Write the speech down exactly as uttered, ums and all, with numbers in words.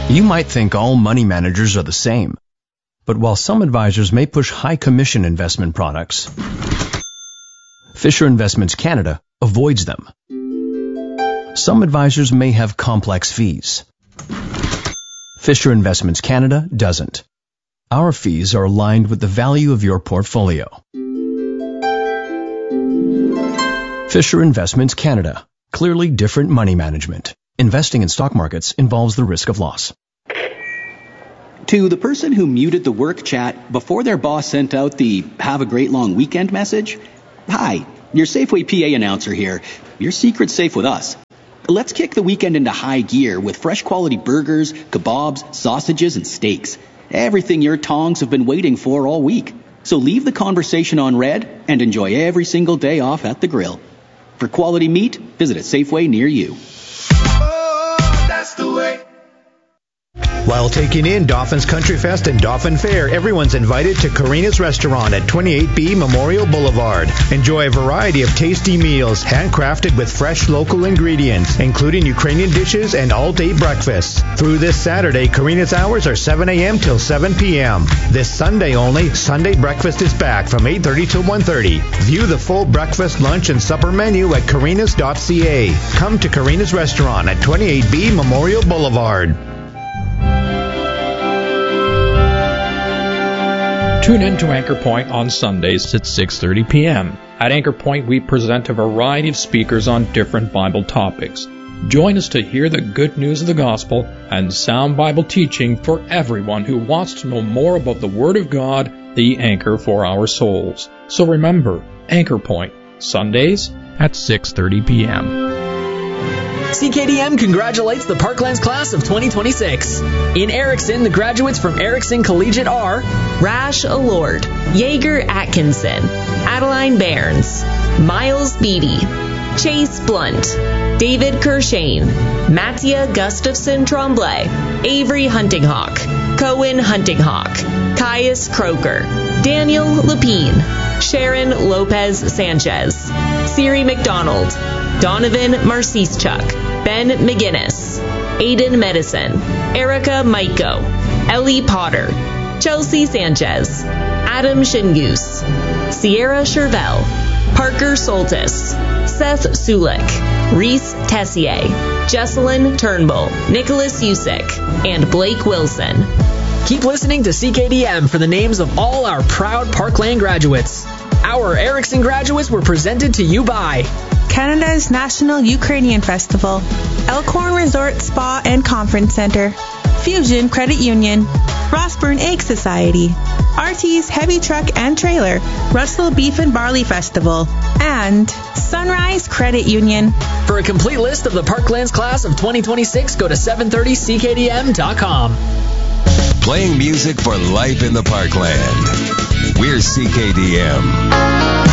You might think all money managers are the same, but while some advisors may push high commission investment products, Fisher Investments Canada avoids them. Some advisors may have complex fees. Fisher Investments Canada doesn't. Our fees are aligned with the value of your portfolio. Fisher Investments Canada. Clearly different money management. Investing in stock markets involves the risk of loss. To the person who muted the work chat before their boss sent out the "Have a great long weekend" message, hi, your Safeway P A announcer here. Your secret's safe with us. Let's kick the weekend into high gear with fresh quality burgers, kebabs, sausages, and steaks. Everything your tongs have been waiting for all week. So leave the conversation on red and enjoy every single day off at the grill. For quality meat, visit a Safeway near you. Oh, that's the way. While taking in Dauphin's Country Fest and Dauphin Fair, everyone's invited to Karina's Restaurant at twenty-eight B Memorial Boulevard. Enjoy a variety of tasty meals, handcrafted with fresh local ingredients, including Ukrainian dishes and all-day breakfasts. Through this Saturday, Karina's hours are seven a.m. till seven p.m. This Sunday only, Sunday breakfast is back from eight thirty till one thirty. View the full breakfast, lunch, and supper menu at karinas dot c a. Come to Karina's Restaurant at twenty-eight B Memorial Boulevard. Tune in to Anchor Point on Sundays at six thirty p.m. At Anchor Point, we present a variety of speakers on different Bible topics. Join us to hear the good news of the gospel and sound Bible teaching for everyone who wants to know more about the Word of God, the anchor for our souls. So remember, Anchor Point, Sundays at six thirty p.m. C K D M congratulates the Parklands class of twenty twenty-six. In Erickson, the graduates from Erickson Collegiate are Rash Allord, Jaeger Atkinson, Adeline Bairns, Miles Beatty, Chase Blunt, David Kershane, Mattia Gustafson Tremblay, Avery Huntinghawk, Cohen Huntinghawk, Caius Croker, Daniel Lapine, Sharon Lopez Sanchez, Siri McDonald, Donovan Marcischuk, Ben McGinnis, Aiden Medicine, Erica Maiko, Ellie Potter, Chelsea Sanchez, Adam Shingoose, Sierra Chervell, Parker Soltis, Seth Sulik, Reese Tessier, Jesselyn Turnbull, Nicholas Usick, and Blake Wilson. Keep listening to C K D M for the names of all our proud Parkland graduates. Our Erickson graduates were presented to you by Canada's National Ukrainian Festival, Elkhorn Resort Spa and Conference Center, Fusion Credit Union, Rossburn Egg Society, R T's Heavy Truck and Trailer, Russell Beef and Barley Festival, and Sunrise Credit Union. For a complete list of the Parklands class of twenty twenty-six, go to seven thirty c k d m dot com. Playing music for life in the Parkland. We're C K D M.